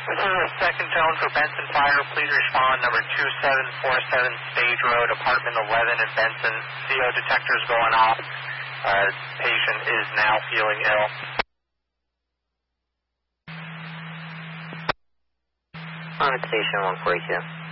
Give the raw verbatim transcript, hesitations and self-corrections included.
This is a second tone for Benson Fire. Please respond, number two seven four seven Stage Road, apartment eleven in Benson. C O detectors going off. Uh, patient is now feeling ill. On station one forty-two.